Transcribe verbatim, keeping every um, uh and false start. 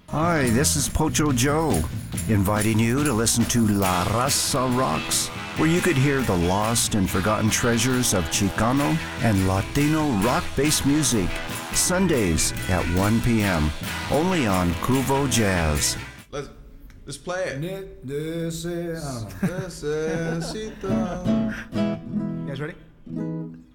Hi, this is Pocho Joe, inviting you to listen to La Raza Rocks, where you could hear the lost and forgotten treasures of Chicano and Latino rock-based music, Sundays at one p.m., only on Cuvo Jazz. Let's, let's play it. Ne- dese- I don't know. Necesito. You guys ready?